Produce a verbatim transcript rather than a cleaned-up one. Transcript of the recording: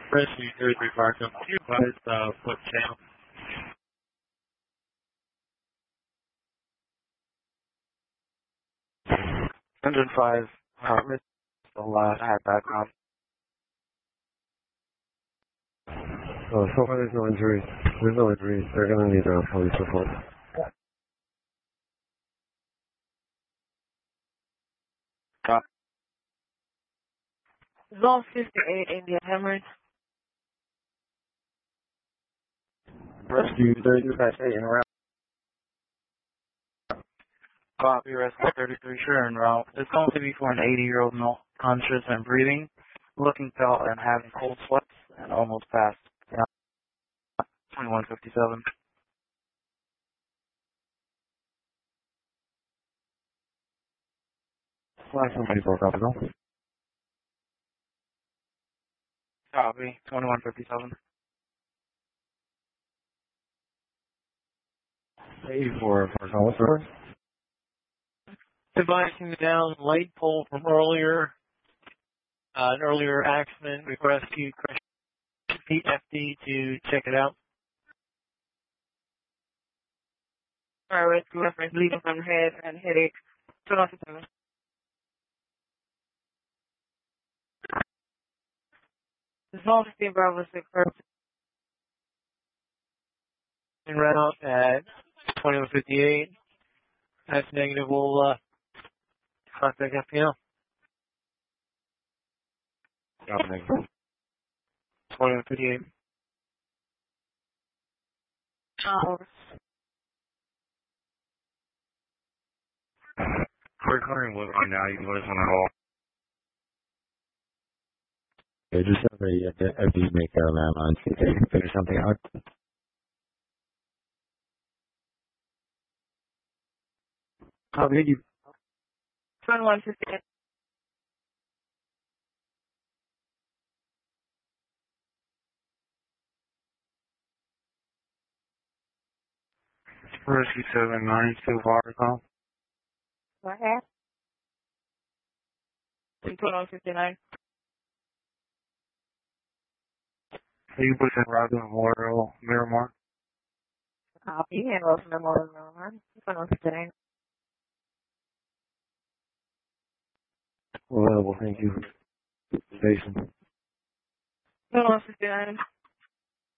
Rescue three three five, come to you, guys, uh, foot channel. one hundred five, uh, missed the last had background. Oh, so far there's no injuries. There's no injuries. They're gonna need a police report. Copy. Zone fifty-eight, India Hemorrhage. Rescue thirty-three five eight en route. Copy, rescue thirty-three, sure, en route. It's going to be for an eighty-year-old male, conscious and breathing, looking pale and having cold sweats, and almost passed. Yeah. twenty-one fifty-seven. Last somebody broke up, no? Copy, twenty-one fifty-seven. eighty-four, for what's the word? Devising down light pole from earlier, uh, an earlier accident. We've rescued P F D to check it out. Alright, rescue reference, bleeding from head and headache. two one six seven. Zone fifteen, Bravo six, perfect. And right out at twenty-one fifty-eight. That's negative. We'll, uh, contact F P L. Dominic. twenty-one fifty-eight. Uh, We're covering what right now. You can let us on the call. Yeah, just have a, a, a beat maker on that line. See if they can figure something out. How did you? twenty-one fifty-eight. Rescue seven nine, two water call. Go ahead. twenty-one fifty-nine. Are you pushing Roger Memorial, Miramar? Copy, and Rose Memorial, Miramar. twenty-one fifty-nine. Well, well, thank you. Station. twenty-one fifty-nine.